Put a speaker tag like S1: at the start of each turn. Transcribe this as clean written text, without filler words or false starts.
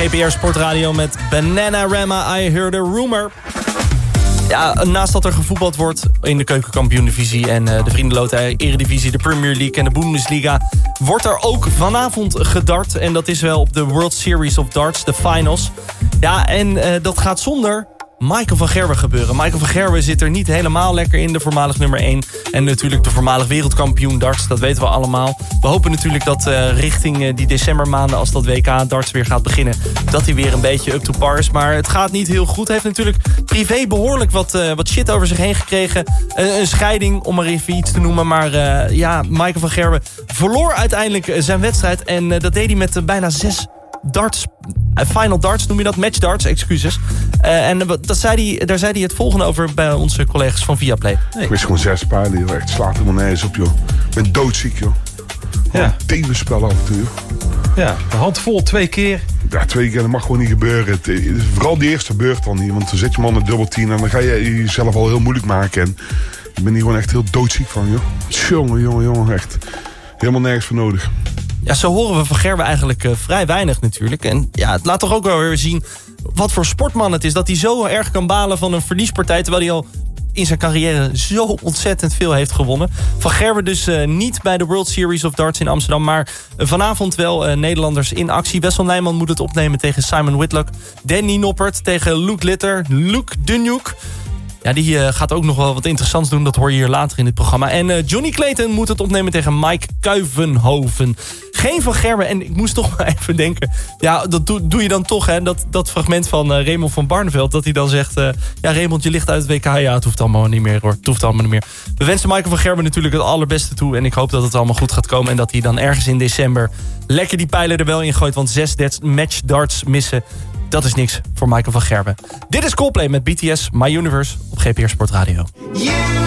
S1: GPR Sportradio met Bananarama, I Heard a Rumor. Ja, naast dat er gevoetbald wordt in de keukenkampioen-divisie en de Vriendenloterij Eredivisie, de Premier League en de Bundesliga, wordt er ook vanavond gedart. En dat is wel op de World Series of Darts, de finals. Ja, en dat gaat zonder Michael van Gerwen gebeuren. Michael van Gerwen zit er niet helemaal lekker in, de voormalig nummer 1. En natuurlijk de voormalig wereldkampioen darts, dat weten we allemaal. We hopen natuurlijk dat richting die decembermaanden, als dat WK darts weer gaat beginnen, dat hij weer een beetje up to par is. Maar het gaat niet heel goed. Hij heeft natuurlijk privé behoorlijk wat shit over zich heen gekregen. Een scheiding, om maar even iets te noemen. Maar Michael van Gerwen verloor uiteindelijk zijn wedstrijd. En dat deed hij met bijna 6 darts. Final darts noem je dat? Match darts, excuses. Daar zei hij het volgende over bij onze collega's van Viaplay.
S2: Ik wist gewoon 6 pijlen, joh. Echt, slaat helemaal nergens op, joh. Ik ben doodziek, joh. Ja. Tegenspel af en toe, joh.
S3: Ja, de hand vol 2 keer.
S2: Ja, 2 keer, dat mag gewoon niet gebeuren. Vooral die eerste beurt dan niet. Want dan zet je man een dubbel 10 en dan ga je jezelf al heel moeilijk maken. En ik ben hier gewoon echt heel doodziek van, joh. Jongen, echt. Helemaal nergens voor nodig.
S1: Ja, zo horen we van Gerwen eigenlijk vrij weinig natuurlijk. En ja, het laat toch ook wel weer zien wat voor sportman het is. Dat hij zo erg kan balen van een verliespartij, terwijl hij al in zijn carrière zo ontzettend veel heeft gewonnen. Van Gerwen dus niet bij de World Series of Darts in Amsterdam, maar vanavond wel Nederlanders in actie. Wessel Nijman moet het opnemen tegen Simon Whitlock. Danny Noppert tegen Luke Litter. Luke Dunjuk. Ja, die gaat ook nog wel wat interessants doen. Dat hoor je hier later in dit programma. En Johnny Clayton moet het opnemen tegen Mike Kuivenhoven. Geen Van Gerwen. En ik moest toch maar even denken. Ja, dat doe je dan toch, hè. Dat fragment van Raymond van Barneveld. Dat hij dan zegt, ja, Raymond, je ligt uit het WK. Ja, het hoeft allemaal niet meer, hoor. Het hoeft allemaal niet meer. We wensen Michael van Gerwen natuurlijk het allerbeste toe. En ik hoop dat het allemaal goed gaat komen. En dat hij dan ergens in december lekker die pijlen er wel in gooit. Want 6 match darts missen, dat is niks voor Michael van Gerwen. Dit is Coldplay met BTS, My Universe op GPR Sportradio.
S4: Yeah.